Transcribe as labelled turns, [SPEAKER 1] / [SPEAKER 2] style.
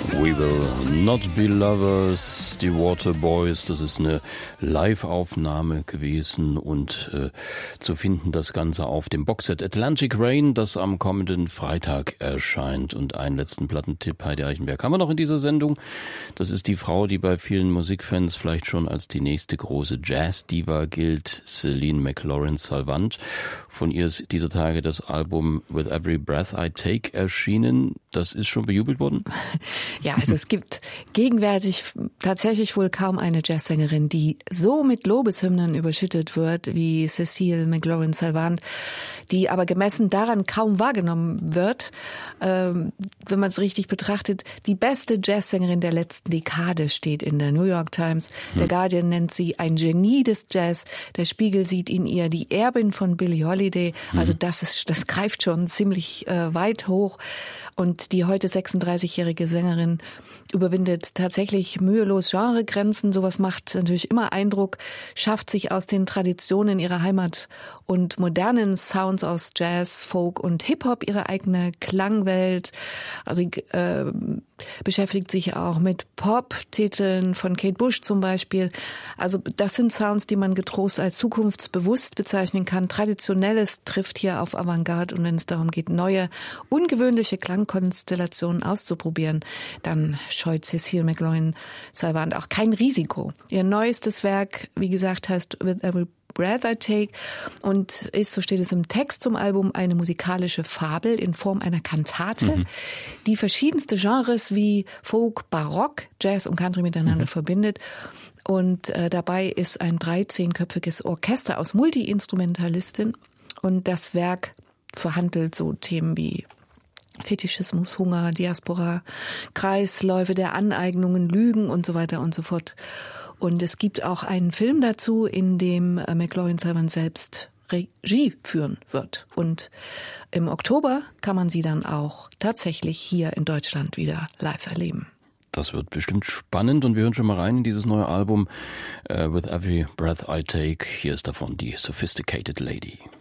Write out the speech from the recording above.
[SPEAKER 1] We Will Not Be Lovers, die Waterboys, das ist eine Live-Aufnahme gewesen und zu finden das Ganze auf dem Boxset Atlantic Rain, das am kommenden Freitag erscheint. Und einen letzten Plattentipp, Heidi Eichenberg, haben wir noch in dieser Sendung. Das ist die Frau, die bei vielen Musikfans vielleicht schon als die nächste große Jazz-Diva gilt, Celine McLaurin-Salvant. Von ihr ist dieser Tage das Album With Every Breath I Take erschienen. Das ist schon bejubelt worden?
[SPEAKER 2] Ja, also es gibt gegenwärtig tatsächlich wohl kaum eine Jazzsängerin, die so mit Lobeshymnen überschüttet wird wie Cécile McLaurin-Salvant, die aber gemessen daran kaum wahrgenommen wird, wenn man es richtig betrachtet. Die beste Jazzsängerin der letzten Dekade steht in der New York Times. Der Guardian nennt sie ein Genie des Jazz. Der Spiegel sieht in ihr die Erbin von Billie Holiday. Also das greift schon ziemlich weit hoch. Und die heute 36-jährige Sängerin überwindet tatsächlich mühelos Genregrenzen. Sowas macht natürlich immer Eindruck, schafft sich aus den Traditionen ihrer Heimat und modernen Sounds aus Jazz, Folk und Hip-Hop ihre eigene Klangwelt. Also beschäftigt sich auch mit Pop-Titeln von Kate Bush zum Beispiel. Also das sind Sounds, die man getrost als zukunftsbewusst bezeichnen kann. Traditionelles trifft hier auf Avantgarde, und wenn es darum geht, neue, ungewöhnliche Klangkonstellationen auszuprobieren, dann scheut Cécile McLaurin-Salvant auch kein Risiko. Ihr neuestes Werk, wie gesagt, heißt With Every Breath I Take und ist, so steht es im Text zum Album, eine musikalische Fabel in Form einer Kantate, die verschiedenste Genres wie Folk, Barock, Jazz und Country miteinander verbindet. Und dabei ist ein 13-köpfiges Orchester aus Multi-Instrumentalisten, und das Werk verhandelt so Themen wie Fetischismus, Hunger, Diaspora, Kreisläufe der Aneignungen, Lügen und so weiter und so fort. Und es gibt auch einen Film dazu, in dem McLaurin-Salvant selbst Regie führen wird. Und im Oktober kann man sie dann auch tatsächlich hier in Deutschland wieder live erleben.
[SPEAKER 1] Das wird bestimmt spannend, und wir hören schon mal rein in dieses neue Album With Every Breath I Take. Hier ist davon die Sophisticated Lady.